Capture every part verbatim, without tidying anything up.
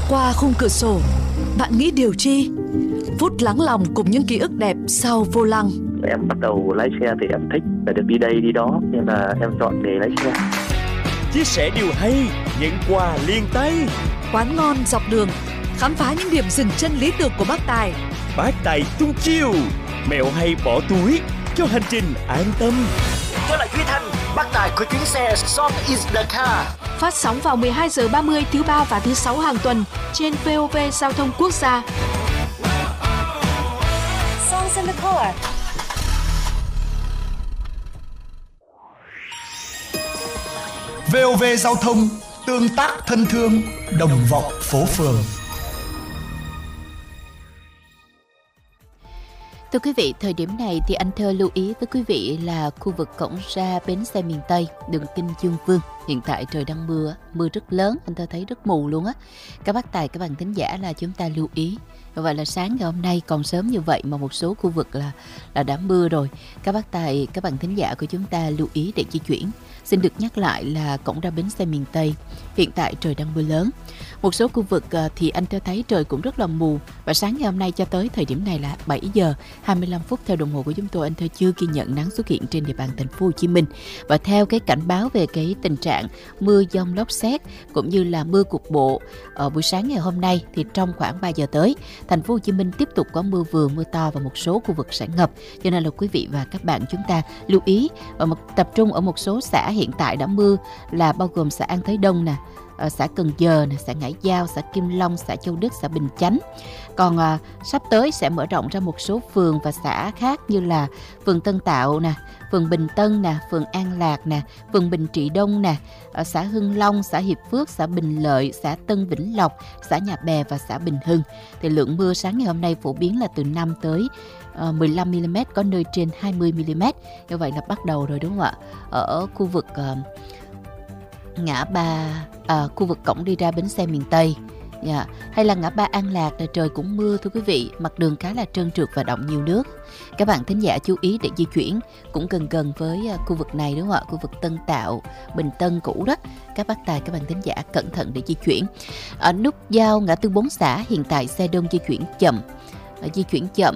Qua khung cửa sổ, bạn nghĩ điều chi? Phút lắng lòng cùng những ký ức đẹp sau vô lăng. Em bắt đầu lái xe thì em thích phải được đi đây đi đó, nên là em chọn nghề lái xe. Chia sẻ điều hay, nhận quà liền tay. Quán ngon dọc đường, khám phá những điểm dừng chân lý tưởng của bác Tài. Bác Tài tung chiêu, mẹo hay bỏ túi cho hành trình an tâm. Tôi là Duy Thanh, bác Tài của chuyến xe Song is the car. Phát sóng vào mười hai giờ ba mươi thứ ba và thứ sáu hàng tuần trên vê o vê Giao thông Quốc gia. Songs in the car. vê o vê Giao thông, tương tác thân thương, đồng vọng phố phường. Thưa quý vị, thời điểm này thì anh Thơ lưu ý với quý vị là khu vực cổng ra bến xe miền Tây, đường Kinh Dương Vương. Hiện tại trời đang mưa, mưa rất lớn, anh Thơ thấy rất mù luôn á. Các bác tài, các bạn thính giả là chúng ta lưu ý. Vậy là sáng ngày hôm nay còn sớm như vậy mà một số khu vực là là đã mưa rồi. Các bác tài, các bạn thính giả của chúng ta lưu ý để di chuyển. Xin được nhắc lại là cổng ra bến xe miền Tây, hiện tại trời đang mưa lớn. Một số khu vực thì anh Thơ thấy trời cũng rất là mù. Và sáng ngày hôm nay cho tới thời điểm này là bảy giờ hai mươi lăm phút theo đồng hồ của chúng tôi, anh Thơ chưa ghi nhận nắng xuất hiện trên địa bàn thành phố Hồ Chí Minh. Và theo cái cảnh báo về cái tình trạng mưa dông lốc sét cũng như là mưa cục bộ ở buổi sáng ngày hôm nay thì trong khoảng ba giờ tới, thành phố Hồ Chí Minh tiếp tục có mưa vừa mưa to và một số khu vực sẽ ngập. Cho nên là quý vị và các bạn chúng ta lưu ý và tập trung ở một số xã hiện tại đã mưa là bao gồm xã An Thới Đông nè, xã Cần Giờ, nè, xã Ngãi Giao, xã Kim Long, xã Châu Đức, xã Bình Chánh. Còn à, sắp tới sẽ mở rộng ra một số phường và xã khác như là phường Tân Tạo nè, phường Bình Tân nè, phường An Lạc nè, phường Bình Trị Đông nè, ở xã Hưng Long, xã Hiệp Phước, xã Bình Lợi, xã Tân Vĩnh Lộc, xã Nhà Bè và xã Bình Hưng. Thì lượng mưa sáng ngày hôm nay phổ biến là từ năm tới uh, mười lăm mi li mét, có nơi trên hai mươi mi li mét. Như vậy là bắt đầu rồi đúng không ạ? Ở khu vực uh, ngã ba à, khu vực cổng đi ra bến xe miền Tây, yeah. Hay là ngã ba An Lạc là trời cũng mưa thưa quý vị, mặt đường khá là trơn trượt và đọng nhiều nước. Các bạn thính giả chú ý để di chuyển cũng gần gần với uh, khu vực này đúng không ạ? Khu vực Tân Tạo, Bình Tân cũ đó. Các bác tài, các bạn thính giả cẩn thận để di chuyển. Ở nút giao ngã tư bốn xã hiện tại xe đông di chuyển chậm, uh, di chuyển chậm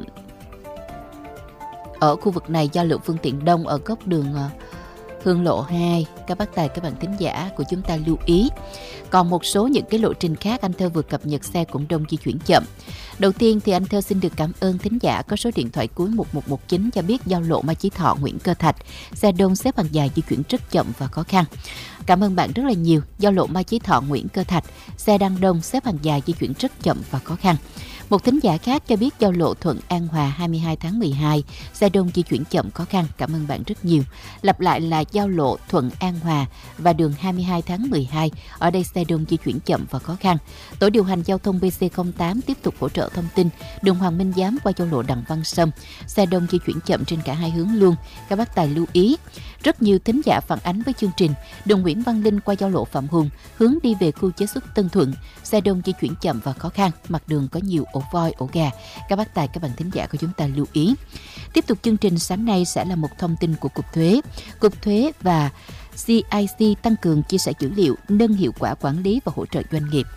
ở khu vực này do lượng phương tiện đông ở góc đường uh, Hương Lộ hai. Các bác tài, các bạn thính giả của chúng ta lưu ý. Còn một số những cái lộ trình khác anh Thơ vừa cập nhật xe cũng đông di chuyển chậm. Đầu tiên thì anh Thơ xin được cảm ơn thính giả có số điện thoại cuối một một một chín cho biết giao lộ Mai Chí Thọ, Nguyễn Cơ Thạch, xe đông xếp hàng dài di chuyển rất chậm và khó khăn. Cảm ơn bạn rất là nhiều. Giao lộ Mai Chí Thọ, Nguyễn Cơ Thạch, xe đang đông xếp hàng dài di chuyển rất chậm và khó khăn. Một thính giả khác cho biết giao lộ Thuận An Hòa hai mươi hai tháng mười hai, xe đông di chuyển chậm khó khăn. Cảm ơn bạn rất nhiều. Lặp lại là giao lộ Thuận An Hòa và đường hai mươi hai tháng mười hai, ở đây xe đông di chuyển chậm và khó khăn. Tổ điều hành giao thông bê xê không tám tiếp tục hỗ trợ thông tin đường Hoàng Minh Giám qua giao lộ Đặng Văn Sâm, xe đông di chuyển chậm trên cả hai hướng luôn. Các bác tài lưu ý. Rất nhiều thính giả phản ánh với chương trình đường Nguyễn Văn Linh qua giao lộ Phạm Hùng hướng đi về khu chế xuất Tân Thuận, xe đông di chuyển chậm và khó khăn, mặt đường có nhiều ổ voi, ổ gà. Các bác tài, các bạn thính giả của chúng ta lưu ý. Tiếp tục chương trình sáng nay sẽ là một thông tin của Cục Thuế. Cục Thuế và xê i xê tăng cường chia sẻ dữ liệu, nâng hiệu quả quản lý và hỗ trợ doanh nghiệp.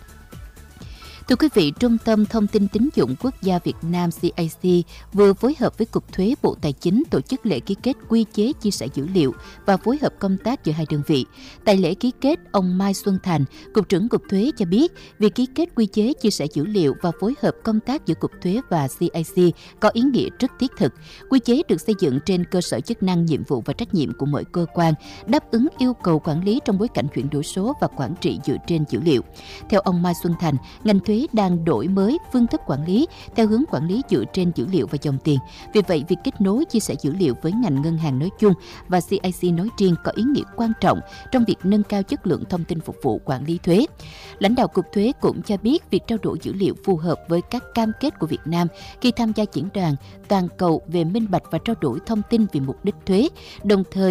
Thưa quý vị, Trung tâm Thông tin Tín dụng Quốc gia Việt Nam xê i xê vừa phối hợp với Cục Thuế Bộ Tài chính tổ chức lễ ký kết quy chế chia sẻ dữ liệu và phối hợp công tác giữa hai đơn vị. Tại lễ ký kết, ông Mai Xuân Thành, Cục trưởng Cục Thuế cho biết, việc ký kết quy chế chia sẻ dữ liệu và phối hợp công tác giữa Cục Thuế và xê i xê có ý nghĩa rất thiết thực. Quy chế được xây dựng trên cơ sở chức năng, nhiệm vụ và trách nhiệm của mỗi cơ quan, đáp ứng yêu cầu quản lý trong bối cảnh chuyển đổi số và quản trị dựa trên dữ liệu. Theo ông Mai Xuân Thành, ngành thuế đang đổi mới phương thức quản lý theo hướng quản lý dựa trên dữ liệu và dòng tiền. Vì vậy, việc kết nối chia sẻ dữ liệu với ngành ngân hàng nói chung và xê i xê nói riêng có ý nghĩa quan trọng trong việc nâng cao chất lượng thông tin phục vụ quản lý thuế. Lãnh đạo Cục Thuế cũng cho biết việc trao đổi dữ liệu phù hợp với các cam kết của Việt Nam khi tham gia diễn đàn toàn cầu về minh bạch và trao đổi thông tin vì mục đích thuế, đồng thời